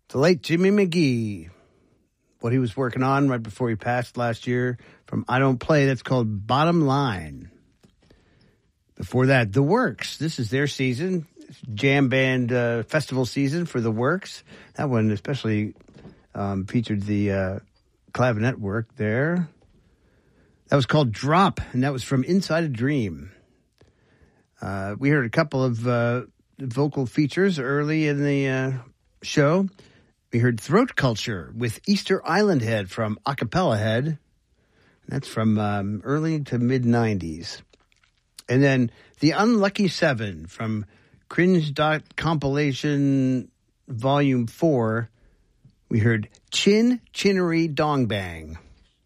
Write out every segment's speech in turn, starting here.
The late Jimmy McGee, what he was working on right before he passed last year from I Don't Play, that's called Bottom Line. Before that, The Works. This is their season, jam band festival season for The Works. That one especially featured the clavinet work there. That was called Drop, and that was from Inside a Dream. We heard a couple of vocal features early in the show. We heard Throat Culture with Easter Island Head from Acapella Head. That's from early to mid-90s. And then The Unlucky Seven from Cringe Compilation Volume 4. We heard Chin Chinnery Dong Bang.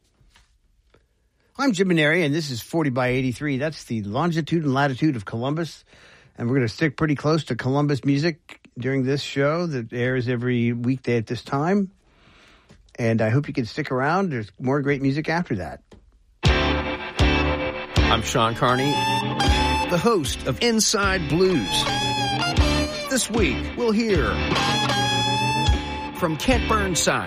I'm Jim Maneri, and this is 40 by 83. That's the longitude and latitude of Columbus. And we're going to stick pretty close to Columbus music during this show that airs every weekday at this time. And I hope you can stick around. There's more great music after that. I'm Sean Carney, the host of Inside Blues. This week, we'll hear from Kent Burnside,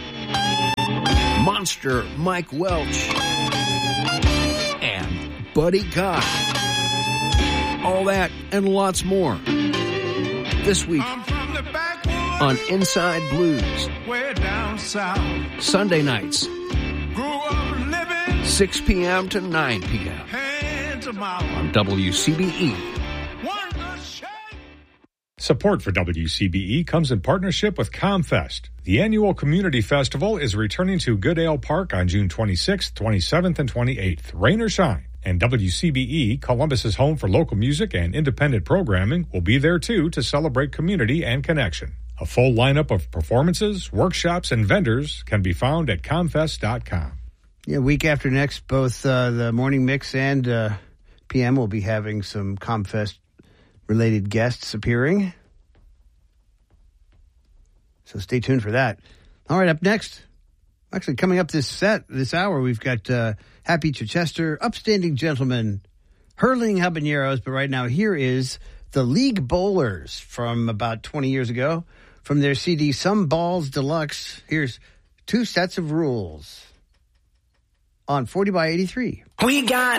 Monster Mike Welch, and Buddy Guy. All that and lots more. This week on Inside Blues. Way down south. Sunday nights. Grew up living 6 p.m. to 9 p.m. hand to mouth. on WCBE. Support for WCBE comes in partnership with ComFest. The annual community festival is returning to Goodale Park on June 26th, 27th, and 28th, rain or shine. And WCBE, Columbus's home for local music and independent programming, will be there too to celebrate community and connection. A full lineup of performances, workshops, and vendors can be found at comfest.com. Yeah, week after next, both the Morning Mix and PM will be having some ComFest-related guests appearing. So stay tuned for that. All right, up next, actually coming up this hour, we've got Happy Chichester, Upstanding Gentlemen, Hurling Habaneros. But right now, here is the League Bowlers from about 20 years ago. From their CD, Some Balls Deluxe, here's Two Sets of Rules on 40 by 83. We got